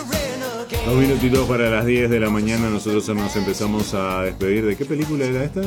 Dos minutitos para las 10 de la mañana, nosotros nos empezamos a despedir. ¿De qué película era esta?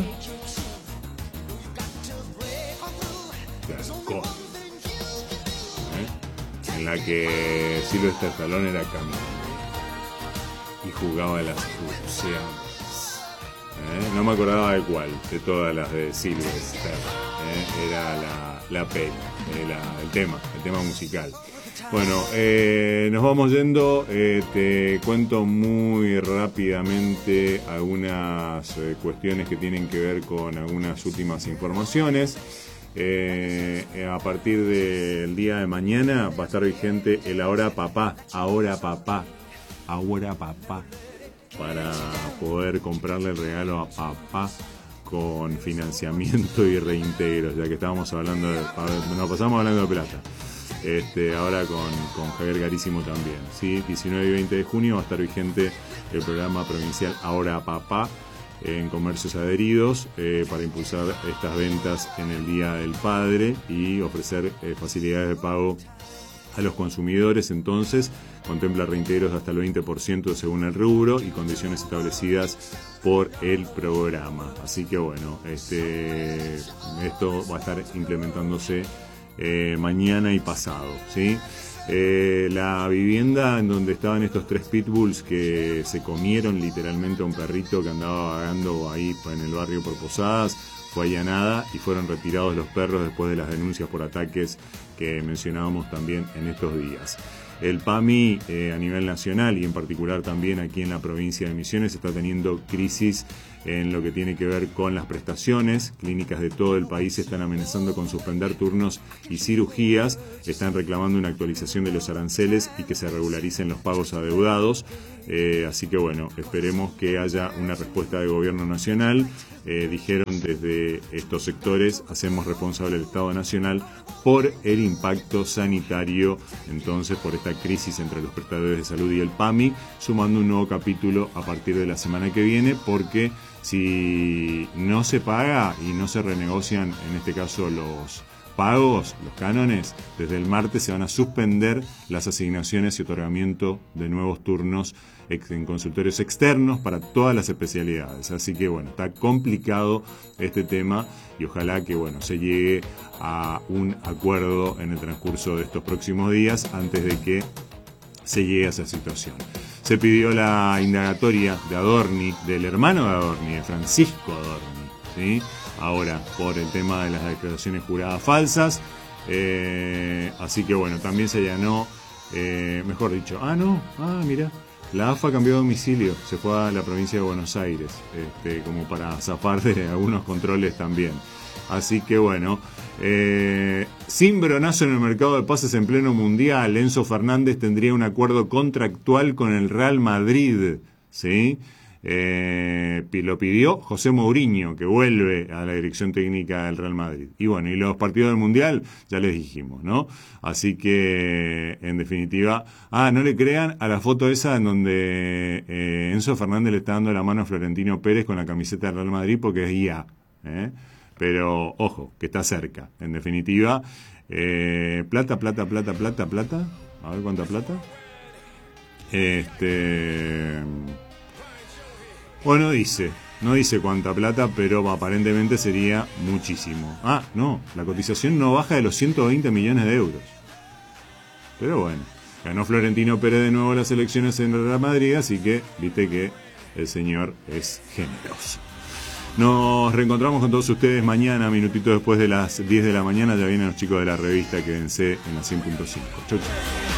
En la que Sylvester Stallone era camionero y jugaba a las buceadas. No me acordaba de cuál, de todas las de Sylvester. Era la peli, el tema musical. Bueno, nos vamos yendo. Te cuento muy rápidamente algunas cuestiones que tienen que ver con algunas últimas informaciones. A partir del día de mañana va a estar vigente el Ahora Papá, para poder comprarle el regalo a papá con financiamiento y reintegro, ya que estábamos hablando nos pasamos hablando de plata. Ahora con Javier Garísimo también, ¿sí? 19 y 20 de junio va a estar vigente el programa provincial Ahora Papá en comercios adheridos para impulsar estas ventas en el Día del Padre y ofrecer facilidades de pago a los consumidores. Entonces contempla reintegros hasta el 20% según el rubro y condiciones establecidas por el programa. Así que bueno, esto va a estar implementándose mañana y pasado, ¿sí? La vivienda en donde estaban estos 3 pitbulls que se comieron literalmente a un perrito que andaba vagando ahí en el barrio por Posadas fue allanada y fueron retirados los perros después de las denuncias por ataques que mencionábamos también en estos días. El PAMI a nivel nacional y en particular también aquí en la provincia de Misiones está teniendo crisis en lo que tiene que ver con las prestaciones. Clínicas de todo el país están amenazando con suspender turnos y cirugías, están reclamando una actualización de los aranceles y que se regularicen los pagos adeudados. Así que bueno, esperemos que haya una respuesta del gobierno nacional. Dijeron desde estos sectores, hacemos responsable al Estado Nacional por el impacto sanitario, entonces por esta crisis entre los prestadores de salud y el PAMI, sumando un nuevo capítulo a partir de la semana que viene, porque si no se paga y no se renegocian, en este caso los pagos, los cánones, desde el martes se van a suspender las asignaciones y otorgamiento de nuevos turnos en consultorios externos para todas las especialidades. Así que bueno, está complicado este tema y ojalá que bueno se llegue a un acuerdo en el transcurso de estos próximos días antes de que se llegue a esa situación. Se pidió la indagatoria de Adorni, del hermano de Adorni, de Francisco Adorni, ¿sí? Ahora por el tema de las declaraciones juradas falsas, así que bueno, también se allanó, mejor dicho, mira, la AFA cambió de domicilio, se fue a la provincia de Buenos Aires, como para zafar de algunos controles también. Así que bueno, cimbronazo en el mercado de pases en pleno mundial. Enzo Fernández tendría un acuerdo contractual con el Real Madrid, ¿sí? Lo pidió José Mourinho, que vuelve a la dirección técnica del Real Madrid. Y bueno, y los partidos del Mundial, ya les dijimos, ¿no? Así que, en definitiva, no le crean a la foto esa en donde Enzo Fernández le está dando la mano a Florentino Pérez con la camiseta del Real Madrid, porque es IA, pero ojo, que está cerca. En definitiva, plata. A ver cuánta plata. Bueno, no dice cuánta plata, pero aparentemente sería muchísimo. No, la cotización no baja de los 120 millones de euros. Pero bueno, ganó Florentino Pérez de nuevo las elecciones en el Real Madrid, así que viste que el señor es generoso. Nos reencontramos con todos ustedes mañana, minutito después de las 10 de la mañana. Ya vienen los chicos de la revista, quédense en la 100.5. Chau, chau.